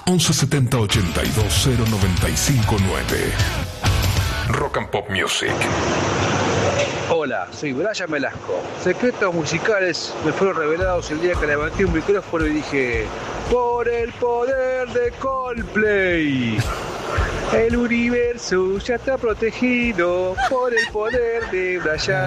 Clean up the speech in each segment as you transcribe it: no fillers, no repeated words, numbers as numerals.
1170 82 0959. Rock and Pop Music. Hola, soy Brian Velasco. Secretos musicales me fueron revelados el día que levanté un micrófono y dije: por el poder de Coldplay, el universo ya está protegido por el poder de Brian.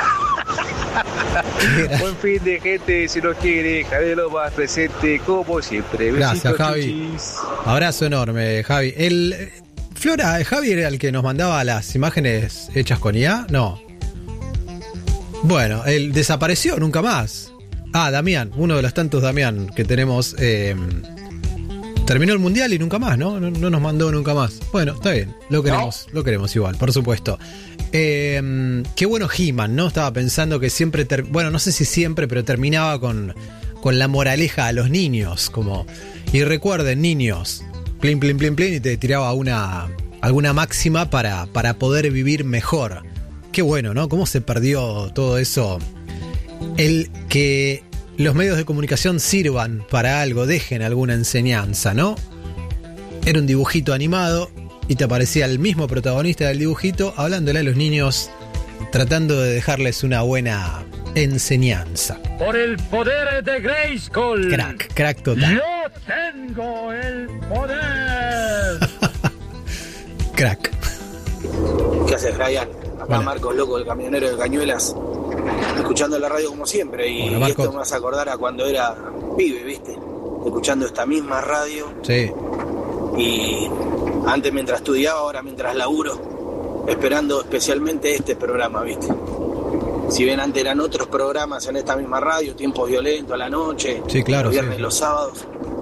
Buen fin de gente, si no quiere, Javier lo más presente como siempre. Gracias, Besitos, Javi. chichis. Abrazo enorme, Javi. Flora, Javi era el que nos mandaba las imágenes hechas con IA, ¿no? Bueno, él desapareció, nunca más. Damián, uno de los tantos Damián que tenemos. Terminó el mundial y nunca más, ¿no? No nos mandó nunca más. Bueno, está bien, lo queremos igual, por supuesto. Qué bueno He-Man, ¿no? Estaba pensando que siempre, bueno, no sé si siempre, pero terminaba con la moraleja a los niños, como, y recuerden, niños, plin, plin, plin, plin, y te tiraba alguna máxima para poder vivir mejor. Qué bueno, ¿no? Cómo se perdió todo eso. El que los medios de comunicación sirvan para algo, dejen alguna enseñanza, ¿no? Era un dibujito animado y te aparecía el mismo protagonista del dibujito hablándole a los niños, tratando de dejarles una buena enseñanza. Por el poder de Grayskull. Crack total. Yo tengo el poder. Crack. ¿Qué haces, Brian? Acá Marcos, loco, el camionero de Cañuelas, escuchando la radio como siempre. Y esto me vas a acordar a cuando era pibe, ¿viste? Escuchando esta misma radio. Sí. Y antes mientras estudiaba, ahora mientras laburo, esperando especialmente este programa, ¿viste? Si bien antes eran otros programas en esta misma radio, Tiempos Violentos a la noche, sí, claro, los viernes, sí, los sábados.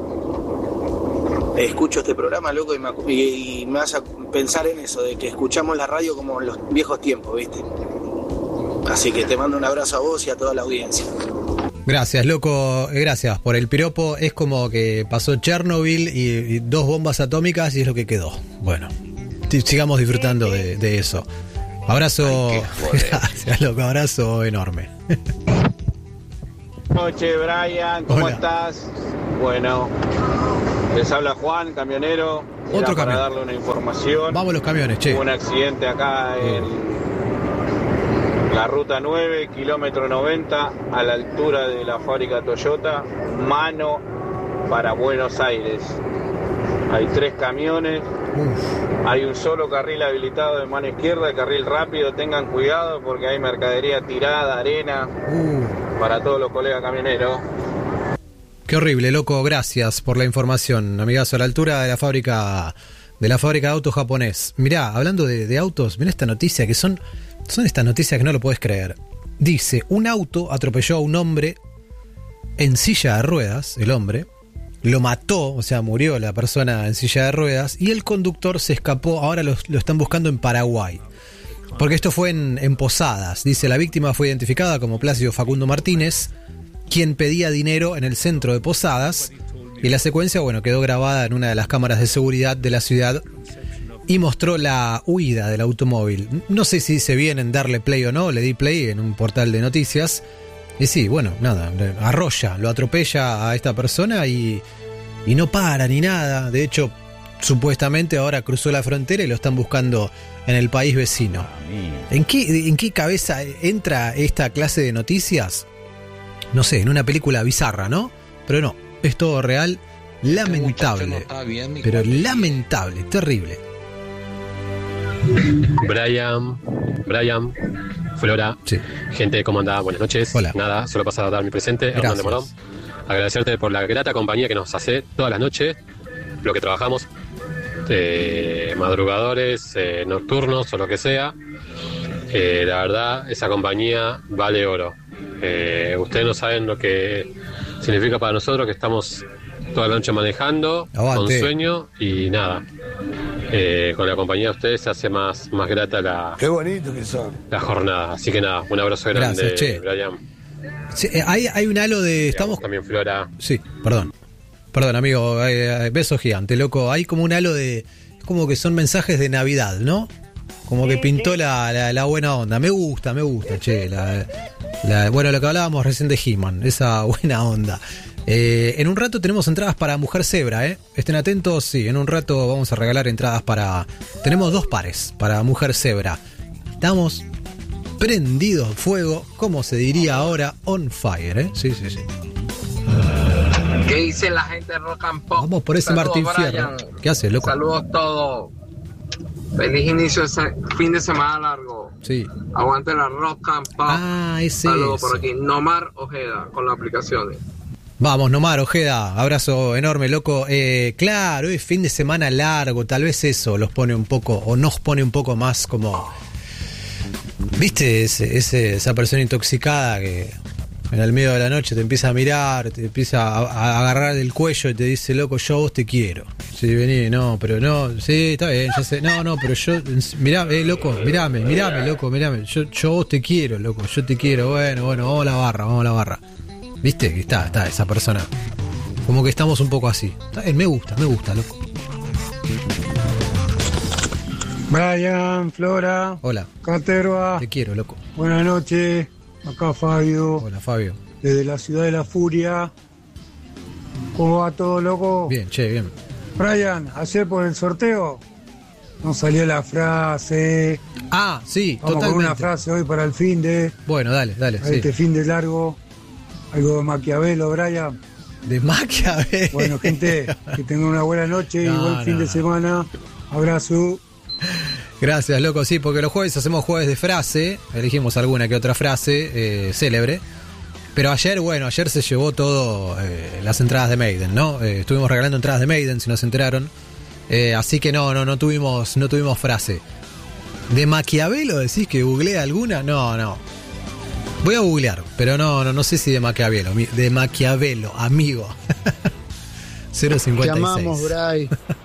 Escucho este programa, loco, y me hace pensar en eso, de que escuchamos la radio como en los viejos tiempos, ¿viste? Así que te mando un abrazo a vos y a toda la audiencia. Gracias, loco, gracias por el piropo. Es como que pasó Chernobyl y 2 bombas atómicas y es lo que quedó. Bueno, sigamos disfrutando de eso. Abrazo, gracias, loco, abrazo enorme. Noche, Brian, ¿cómo estás? Bueno, les habla Juan, camionero. Otro para camión. darle una información. Vamos los camiones, che. Hubo un accidente acá en la ruta 9, kilómetro 90, a la altura de la fábrica Toyota, mano para Buenos Aires. Hay 3 camiones, hay un solo carril habilitado de mano izquierda, el carril rápido, tengan cuidado porque hay mercadería tirada, arena, para todos los colegas camioneros. Qué horrible, loco, gracias por la información, amigazo, a la altura de la fábrica de autos japonés. Mirá, hablando de autos, mirá esta noticia que son estas noticias que no lo podés creer. Dice, un auto atropelló a un hombre en silla de ruedas, el hombre, lo mató, o sea, murió la persona en silla de ruedas, y el conductor se escapó, ahora lo están buscando en Paraguay. Porque esto fue en Posadas. Dice, la víctima fue identificada como Plácido Facundo Martínez, quien pedía dinero en el centro de Posadas, y la secuencia, bueno, quedó grabada en una de las cámaras de seguridad de la ciudad y mostró la huida del automóvil. No sé si hice bien en darle play o no, le di play en un portal de noticias, y sí, bueno, nada, arrolla, lo atropella a esta persona y no para ni nada. De hecho, supuestamente ahora cruzó la frontera y lo están buscando en el país vecino. ¿En qué cabeza entra esta clase de noticias? No sé, en una película bizarra, ¿no? Pero no, es todo real, lamentable, pero lamentable, terrible. Brian, Flora, sí. Gente, ¿cómo andás? Buenas noches. Hola. Nada, solo pasaba a dar mi presente, Hernán de Morón. Agradecerte por la grata compañía que nos hace todas las noches, lo que trabajamos, madrugadores, nocturnos o lo que sea. La verdad, esa compañía vale oro. Ustedes no saben lo que significa para nosotros, que estamos toda la noche manejando, con sueño y nada. Con la compañía de ustedes se hace más grata Qué bonito que son. La jornada. Así que nada, un abrazo grande. Gracias, che. Brian. Sí, hay un halo de... Estamos también, Flora. Sí, perdón, amigo, beso gigante, loco. Hay como un halo de... como que son mensajes de Navidad, ¿no? Como que pintó la buena onda. Me gusta, che. Bueno, lo que hablábamos recién de He-Man, esa buena onda. En un rato tenemos entradas para Mujer Zebra, ¿eh? Estén atentos, sí, en un rato vamos a regalar entradas para... Tenemos 2 pares para Mujer Zebra. Estamos prendidos fuego, como se diría ahora, on fire, ¿eh? Sí. ¿Qué dice la gente de Rock and Pop? Vamos por ese Saludos, Martín Brian. Fierro. ¿Qué haces, loco? Saludos a todos. Feliz inicio de fin de semana largo. Sí. Aguante la Rock and Pop. Ese Saludos es. por aquí. Nomar Ojeda con las aplicaciones. Vamos, Nomar Ojeda, abrazo enorme, loco. Claro, es fin de semana largo, tal vez eso los pone un poco, o nos pone un poco más como... ¿Viste esa persona intoxicada que en el medio de la noche te empieza a mirar, te empieza a agarrar del cuello y te dice, loco, yo a vos te quiero? Sí, vení, no, pero no, sí, está bien, ya sé, no, pero yo, mirá, loco, mirame, loco, mirame, yo a vos te quiero, loco, yo te quiero, bueno, vamos a la barra. ¿Viste? Que está esa persona. Como que estamos un poco así. Me gusta, loco. Brian, Flora. Hola. Caterva. Te quiero, loco. Buenas noches. Acá Fabio. Hola, Fabio. Desde la ciudad de la furia. ¿Cómo va todo, loco? Bien, bien. Brian, ayer por el sorteo no salió la frase. Sí, vamos totalmente. con una frase hoy para el fin de... Bueno, dale. Este fin de largo. Algo de Maquiavelo, Brian. De Maquiavelo. Bueno, gente, que tengan una buena noche y buen fin de semana. Abrazo. Gracias, loco. Sí, porque los jueves hacemos jueves de frase. Elegimos alguna que otra frase célebre. Pero ayer se llevó todo las entradas de Maiden, ¿no? Estuvimos regalando entradas de Maiden, si no se enteraron. Así que no tuvimos frase. ¿De Maquiavelo decís que googleé alguna? No. Voy a googlear, pero no sé si de Maquiavelo. De Maquiavelo, amigo. 056. Te amamos, Bray.